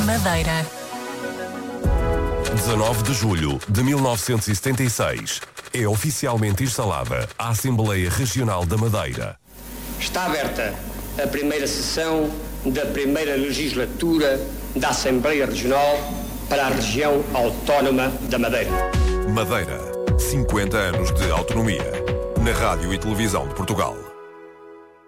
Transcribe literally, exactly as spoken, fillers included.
Madeira. dezanove de julho de mil novecentos e setenta e seis. É oficialmente instalada a Assembleia Regional da Madeira. Está aberta a primeira sessão da primeira legislatura da Assembleia Regional para a região autónoma da Madeira. Madeira, cinquenta anos de autonomia. Na Rádio e Televisão de Portugal.